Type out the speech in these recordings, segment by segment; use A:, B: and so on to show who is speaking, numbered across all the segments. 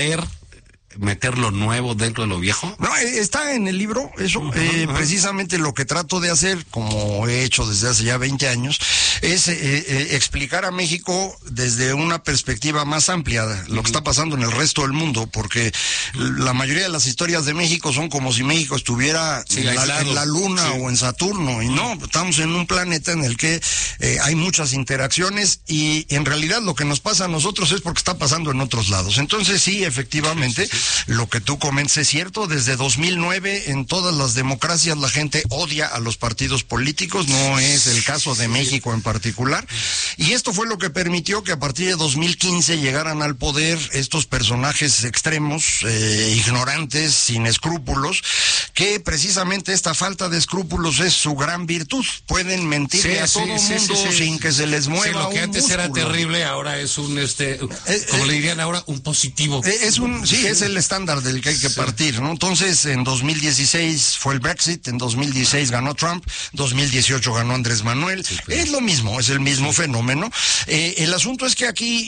A: meter lo nuevo dentro de lo viejo?
B: No, está en el libro eso. Precisamente lo que trato de hacer, como he hecho desde hace ya 20 años, es explicar a México desde una perspectiva más amplia lo que está pasando en el resto del mundo, porque la mayoría de las historias de México son como si México estuviera en la Luna o en Saturno, y no, estamos en un planeta en el que hay muchas interacciones, y en realidad lo que nos pasa a nosotros es porque está pasando en otros lados. Entonces sí, efectivamente, lo que tú comentas es cierto. Desde 2009 en todas las democracias la gente odia a los partidos políticos, no es el caso de México en particular, y esto fue lo que permitió que a partir de 2015 llegaran al poder estos personajes extremos, ignorantes, sin escrúpulos, que precisamente esta falta de escrúpulos es su gran virtud. Pueden mentirle a todo mundo sin que se les mueva
A: lo que
B: un
A: antes
B: músculo.
A: era terrible, ahora es un como le dirían ahora, un positivo.
B: Es el estándar del que hay que partir, ¿no? Entonces, en 2016 fue el Brexit, en 2016 ganó Trump, 2018 ganó Andrés Manuel. Es lo mismo, es el mismo fenómeno. El asunto es que aquí,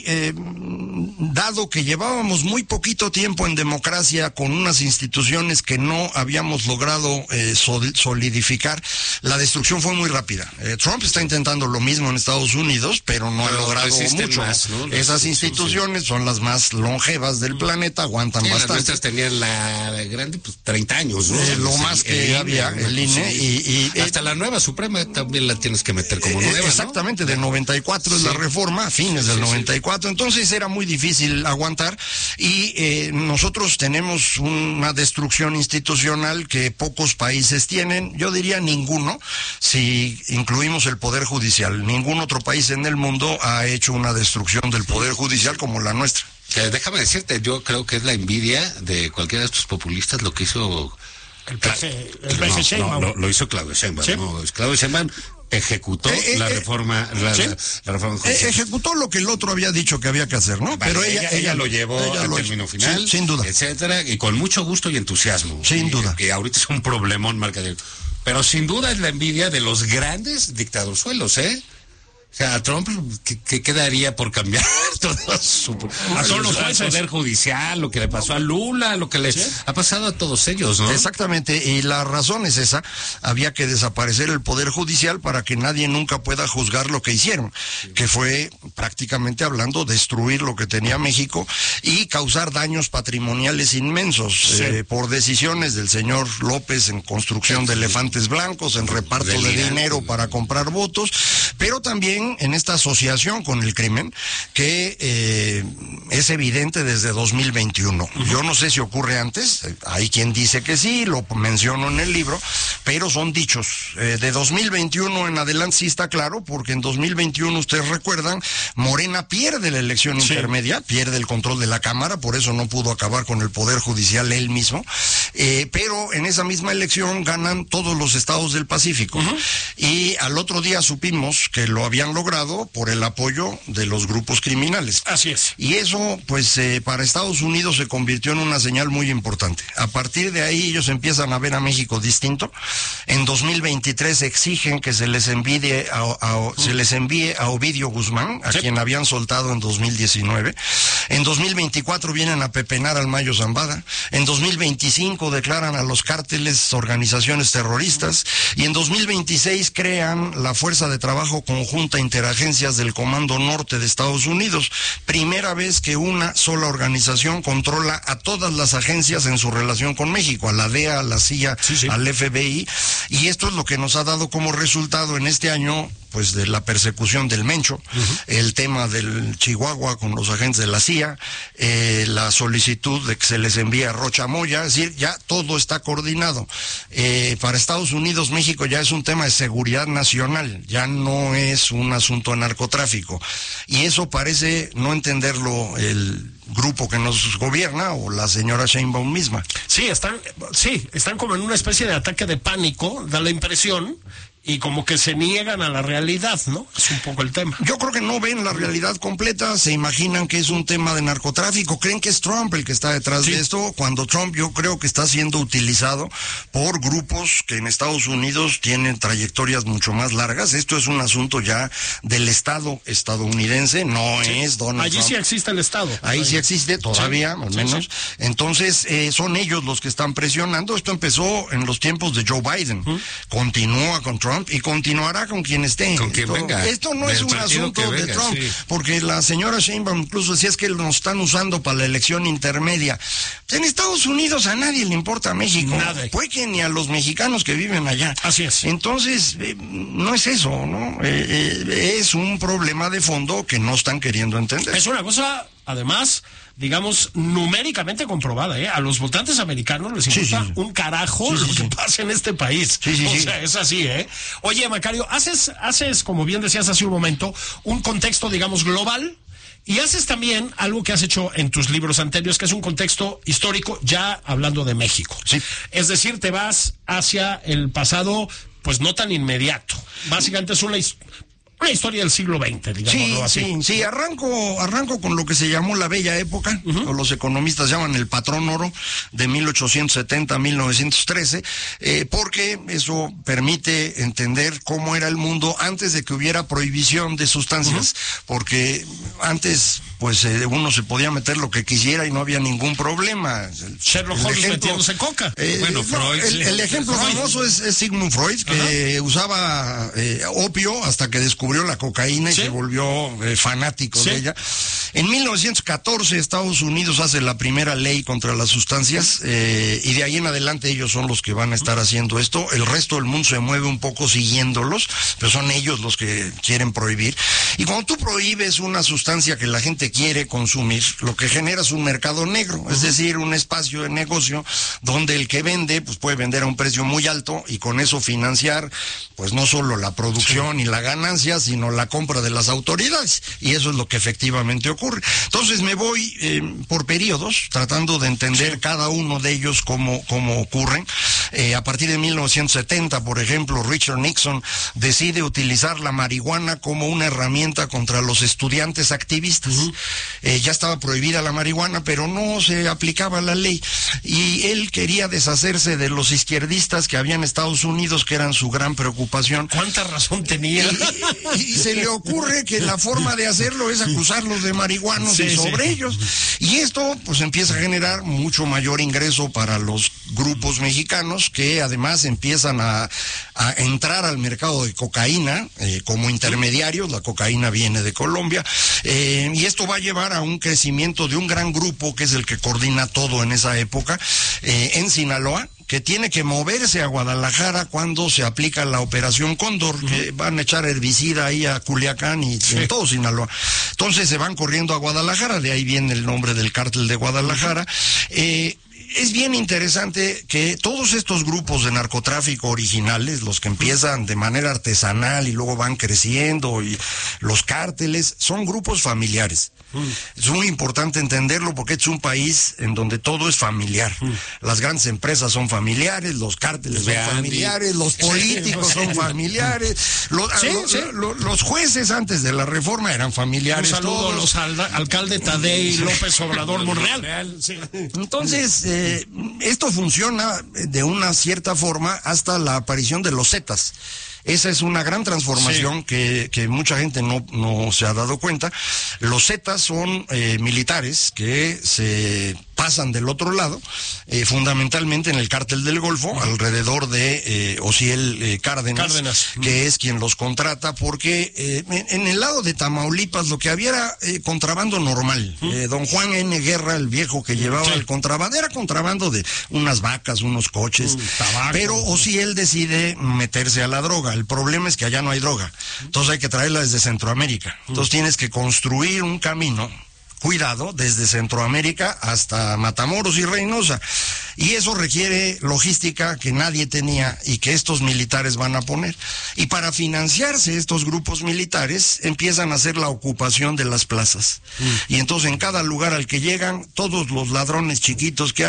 B: dado que llevábamos muy poquito tiempo en democracia con unas instituciones que no habíamos logrado solidificar, la destrucción fue muy rápida. Trump está intentando lo mismo en Estados Unidos, pero no ha logrado mucho.
A: Más, ¿no?
B: Esas instituciones son las más longevas del planeta, aguantan bastante.
A: Las nuestras tenían la grande, pues 30 años, ¿no?
B: Lo más que había, el INE, y
A: hasta la nueva Suprema también la tienes que meter como nueva,
B: exactamente,
A: ¿no?
B: del 94 es la reforma, fines del 94, entonces era muy difícil aguantar, y nosotros tenemos una destrucción institucional que pocos países tienen, yo diría ninguno, si incluimos el Poder Judicial. Ningún otro país en el mundo ha hecho una destrucción del Poder Judicial como la nuestra.
A: Déjame decirte, yo creo que es la envidia de cualquiera de estos populistas lo que hizo
C: el PC Sheinbaum.
A: No, lo hizo Claudio Sheinbaum. ¿Sí? No, Claudio Sheinbaum ejecutó la reforma, la reforma judicial.
B: Ejecutó lo que el otro había dicho que había que hacer, ¿no?
A: Vale, pero ella lo llevó al término final,
B: sin duda,
A: etcétera, y con mucho gusto y entusiasmo.
B: Sin duda.
A: Que ahorita es un problemón marcadero. Pero sin duda es la envidia de los grandes dictadorzuelos, ¿eh? O sea, a Trump, ¿qué quedaría por cambiar todo a todos los jueces, poder judicial, lo que le pasó a Lula, lo que le ha pasado a todos ellos, ¿no?
B: Exactamente, y la razón es esa. Había que desaparecer el Poder Judicial para que nadie nunca pueda juzgar lo que hicieron, que fue, prácticamente hablando, destruir lo que tenía México y causar daños patrimoniales inmensos, por decisiones del señor López en construcción de elefantes blancos, en reparto de dinero para comprar votos, pero también en esta asociación con el crimen que es evidente desde 2021. Yo no sé si ocurre antes, hay quien dice que sí, lo menciono en el libro, pero son dichos. De 2021 en adelante sí está claro, porque en 2021, ustedes recuerdan, Morena pierde la elección intermedia, pierde el control de la Cámara, por eso no pudo acabar con el Poder Judicial él mismo, pero en esa misma elección ganan todos los estados del Pacífico. Y al otro día supimos que lo habían logrado por el apoyo de los grupos criminales.
C: Así es.
B: Y eso, pues, para Estados Unidos se convirtió en una señal muy importante. A partir de ahí ellos empiezan a ver a México distinto. En 2023 exigen que se les envíe a Ovidio Guzmán, a quien habían soltado en 2019. En 2024 vienen a pepenar al Mayo Zambada. En 2025 declaran a los cárteles organizaciones terroristas. Y en 2026 crean la Fuerza de Trabajo Conjunta Interagencias del Comando Norte de Estados Unidos. Primera vez que una sola organización controla a todas las agencias en su relación con México, a la DEA, a la CIA, al FBI, y esto es lo que nos ha dado como resultado en este año, pues, de la persecución del Mencho, el tema del Chihuahua con los agentes de la CIA, la solicitud de que se les envíe a Rocha Moya, es decir, ya todo está coordinado. Para Estados Unidos, México ya es un tema de seguridad nacional, ya no es un asunto de narcotráfico, y eso parece no entenderlo el grupo que nos gobierna o la señora Sheinbaum misma.
C: Sí, están como en una especie de ataque de pánico, da la impresión, y como que se niegan a la realidad, ¿no? Es un poco el tema.
B: Yo creo que no ven la realidad completa, se imaginan que es un tema de narcotráfico, creen que es Trump el que está detrás de esto, cuando Trump yo creo que está siendo utilizado por grupos que en Estados Unidos tienen trayectorias mucho más largas. Esto es un asunto ya del Estado estadounidense, no es Donald
C: Allí
B: Trump.
C: sí existe el Estado.
B: Ahí sí existe, todavía, al menos.
C: Sí.
B: Entonces, son ellos los que están presionando. Esto empezó en los tiempos de Joe Biden. Continúa con Trump y continuará con quien esté.
A: Con quien venga.
B: Esto no es un asunto de Trump, porque la señora Sheinbaum incluso decía es que nos están usando para la elección intermedia. En Estados Unidos a nadie le importa México.
C: Nada.
B: Pues que ni a los mexicanos que viven allá.
C: Así es.
B: Entonces, no es eso, ¿no? Es un problema de fondo que no están queriendo entender.
C: Es una cosa, además, digamos, numéricamente comprobada, ¿eh? A los votantes americanos les importa un carajo lo que pasa en este país. O sea, es así, ¿eh? Oye, Macario, haces, como bien decías hace un momento, un contexto, digamos, global, y haces también algo que has hecho en tus libros anteriores, que es un contexto histórico, ya hablando de México.
B: Sí.
C: Es decir, te vas hacia el pasado, pues no tan inmediato. Básicamente es una historia del siglo XX, digámoslo así.
B: Sí, arranco con lo que se llamó la Bella Época, o los economistas llaman el patrón oro, de 1870 a 1913, porque eso permite entender cómo era el mundo antes de que hubiera prohibición de sustancias, porque antes pues uno se podía meter lo que quisiera y no había ningún problema.
C: Sherlock Holmes metiéndose coca.
B: El ejemplo famoso es Sigmund Freud, que usaba opio hasta que descubrió la cocaína y se volvió fanático de ella. En 1914 Estados Unidos hace la primera ley contra las sustancias, y de ahí en adelante ellos son los que van a estar haciendo esto. El resto del mundo se mueve un poco siguiéndolos, pero son ellos los que quieren prohibir. Y cuando tú prohíbes una sustancia que la gente quiere consumir, lo que genera es un mercado negro, es decir, un espacio de negocio donde el que vende pues puede vender a un precio muy alto y con eso financiar pues no solo la producción y la ganancia, sino la compra de las autoridades, y eso es lo que efectivamente ocurre. Entonces me voy por periodos, tratando de entender cada uno de ellos cómo ocurren. A partir de 1970, por ejemplo, Richard Nixon decide utilizar la marihuana como una herramienta contra los estudiantes activistas. Ya estaba prohibida la marihuana, pero no se aplicaba la ley, y él quería deshacerse de los izquierdistas que había en Estados Unidos, que eran su gran preocupación.
C: ¿Cuánta razón tenía?
B: Y se le ocurre que la forma de hacerlo es acusarlos de marihuanos y sobre ellos. Y esto pues empieza a generar mucho mayor ingreso para los grupos mexicanos, que además empiezan a entrar al mercado de cocaína como intermediarios. La cocaína viene de Colombia, y esto va a llevar a un crecimiento de un gran grupo que es el que coordina todo en esa época, en Sinaloa, que tiene que moverse a Guadalajara cuando se aplica la Operación Cóndor, que van a echar herbicida ahí a Culiacán y en todo Sinaloa. Entonces se van corriendo a Guadalajara, de ahí viene el nombre del cártel de Guadalajara. Es bien interesante que todos estos grupos de narcotráfico originales, los que empiezan de manera artesanal y luego van creciendo, y los cárteles, son grupos familiares. Es muy importante entenderlo porque es un país en donde todo es familiar. Las grandes empresas son familiares, los cárteles son familiares, los políticos son familiares, los jueces antes de la reforma eran familiares.
C: Un saludo
B: todos.
C: a los alcalde Tadei López Obrador Monreal.
B: Entonces, esto funciona de una cierta forma hasta la aparición de los Zetas. Esa es una gran transformación que mucha gente no se ha dado cuenta. Los Zetas son militares que se pasan del otro lado, fundamentalmente en el cártel del Golfo, alrededor de Ociel Cárdenas, que es quien los contrata, porque en el lado de Tamaulipas lo que había era contrabando normal. Don Juan N. Guerra, el viejo que llevaba el contrabando, era contrabando de unas vacas, unos coches, tabaco, pero Ociel decide meterse a la droga. El problema es que allá no hay droga, entonces hay que traerla desde Centroamérica. Entonces tienes que construir un camino, cuidado, desde Centroamérica hasta Matamoros y Reynosa. Y eso requiere logística que nadie tenía y que estos militares van a poner. Y para financiarse estos grupos militares empiezan a hacer la ocupación de las plazas. Y entonces en cada lugar al que llegan, todos los ladrones chiquitos que hay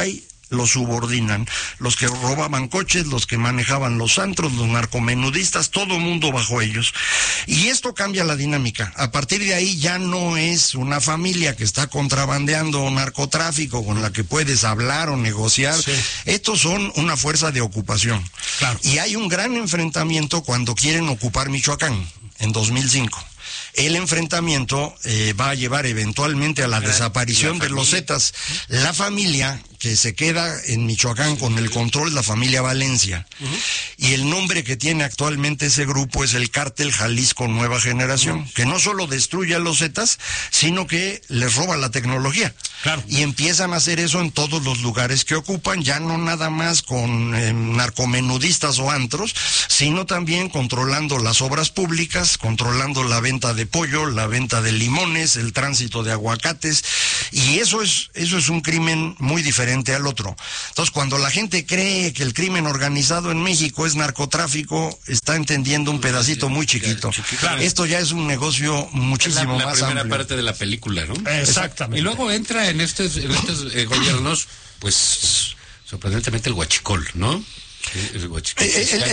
B: los subordinan. Los que robaban coches, los que manejaban los antros, los narcomenudistas, todo mundo bajo ellos. Y esto cambia la dinámica. A partir de ahí ya no es una familia que está contrabandeando narcotráfico con la que puedes hablar o negociar. Sí. Estos son una fuerza de ocupación.
C: Claro.
B: Y hay un gran enfrentamiento cuando quieren ocupar Michoacán, en 2005. El enfrentamiento va a llevar eventualmente a la desaparición de los Zetas. La familia que se queda en Michoacán con el control, la familia Valencia. Y el nombre que tiene actualmente ese grupo es el Cártel Jalisco Nueva Generación, que no solo destruye a los Zetas, sino que les roba la tecnología.
C: Claro.
B: Y empiezan a hacer eso en todos los lugares que ocupan, ya no nada más con narcomenudistas o antros, sino también controlando las obras públicas, controlando la venta de pollo, la venta de limones, el tránsito de aguacates, y eso es un crimen muy diferente al otro. Entonces, cuando la gente cree que el crimen organizado en México es narcotráfico, está entendiendo un pedacito muy chiquito.
A: Claro.
B: Esto ya es un negocio muchísimo más amplio.
A: La primera parte de la película, ¿no?
C: Exactamente.
A: Y luego entra en estos gobiernos, pues, sorprendentemente el huachicol, ¿no? El huachicol.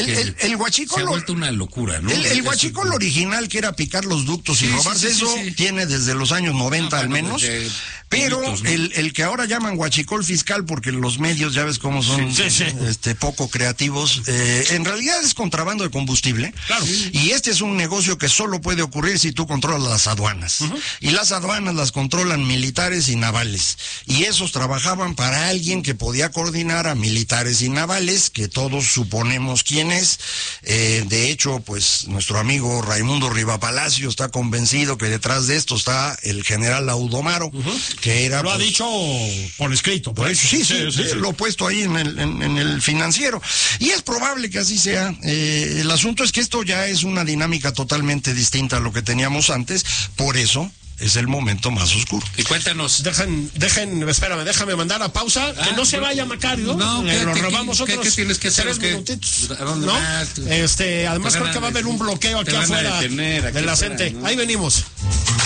B: El huachicol
A: se ha vuelto una locura, ¿no?
B: El huachicol original, que era picar los ductos y robarse eso, tiene desde los años 90 al menos. Pero ¿no? el que ahora llaman huachicol fiscal, porque los medios ya ves cómo son poco creativos, en realidad es contrabando de combustible.
C: Claro.
B: Y este es un negocio que solo puede ocurrir si tú controlas las aduanas. Y las aduanas las controlan militares y navales. Y esos trabajaban para alguien que podía coordinar a militares y navales, que todos suponemos quién es. De hecho, pues nuestro amigo Raimundo Rivapalacio está convencido que detrás de esto está el general Audomaro, que era...
C: Lo ha dicho por escrito.
B: Por eso, sí, lo he puesto ahí en el financiero. Y es probable que así sea. El asunto es que esto ya es una dinámica totalmente distinta a lo que teníamos antes. Por eso es el momento más oscuro.
A: Y cuéntanos.
C: Déjame mandar a pausa. Que no se vaya, Macario.
A: No,
C: lo robamos otros.
A: ¿Qué tienes que hacer?
C: 3 minutitos.
A: ¿A dónde vas?
C: Además creo que va a haber un bloqueo aquí afuera de la gente. Ahí venimos.